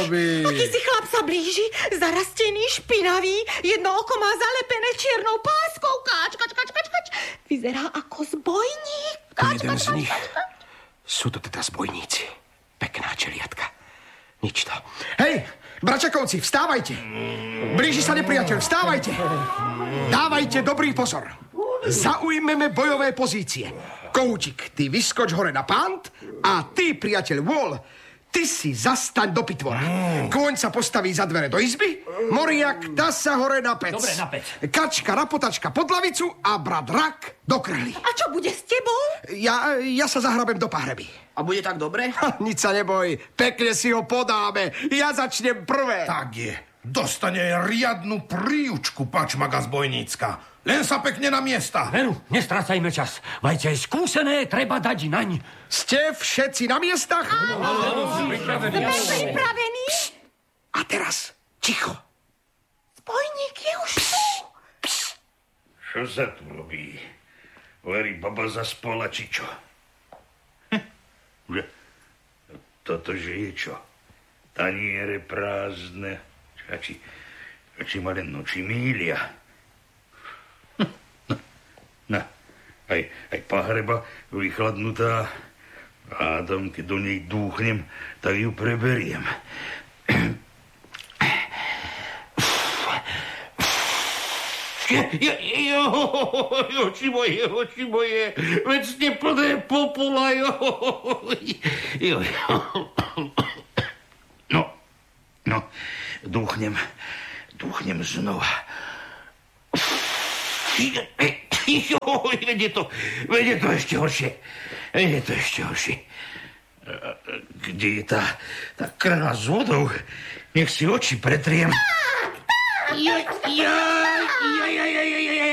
robí? Aký si chlap sa blíži, zarastený, špinavý, jedno oko má zalepené čiernou páskou. Kač. Vyzerá ako zbojník. Jeden z nich. Sú to teda zbojníci. Pekná čeliatka. Nič to. Hej, bračakovci, vstávajte. Blíži sa nepriateľ, vstávajte. Dávajte dobrý pozor. Zaujmeme bojové pozície. Kohúčik, ty vyskoč hore na pant a ty, priateľ Wall, ty si zastaň do pitvora. Kôň sa postaví za dvere do izby, Moriak dá sa hore na pec. Dobre, na pec. Kačka, rapotačka pod lavicu a brat Rak do krhly. A čo bude s tebou? Ja sa zahrabem do pahreby. A bude tak dobre? Nič sa neboj, pekne si ho podáme. Ja začnem prvé. Tak je. Dostane riadnu príučku, pačmaga zbojnícka. Len sa pekne na miesta. Veru, nestrácajme čas. Vajce je skúsené, treba dať naň. Ste všetci na miestach? Pripravený? A teraz ticho. Spojník je už tu. Čo sa tu robí? Verí baba zaspola, či čo? Toto, že je čo? Taniere prázdne. Či ma len noči mília. Aj pahreba vychladnutá. Hádam, keď do nej dúchnem, tak ju preberiem. Oči moje, veď ste plné popola, No, dúchnem znova. Veď je to ešte horšie. Kde je tá krna s vodou? Nech si oči pretriem.